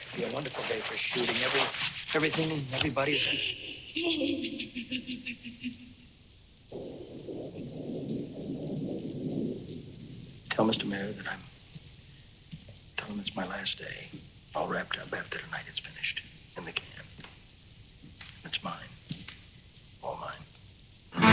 It'll be a wonderful day for shooting. Everything and everybody. Tell Mr. Mayor that tell him it's my last day. All wrapped up after tonight it's finished. In the can. It's mine.